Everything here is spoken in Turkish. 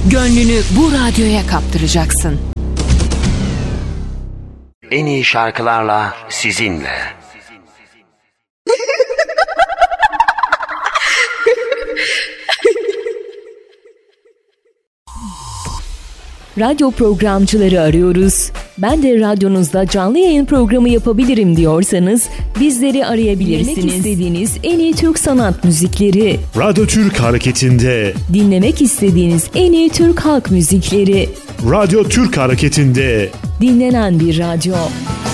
Gönlünü bu radyoya kaptıracaksın. En iyi şarkılarla sizinle. Radyo programcıları arıyoruz. Ben de radyonuzda canlı yayın programı yapabilirim diyorsanız bizleri arayabilirsiniz. Dinlemek istediğiniz en iyi Türk sanat müzikleri. Radyo Türk Hareketi'nde. Dinlemek istediğiniz en iyi Türk halk müzikleri. Radyo Türk Hareketi'nde. Dinlenen bir radyo.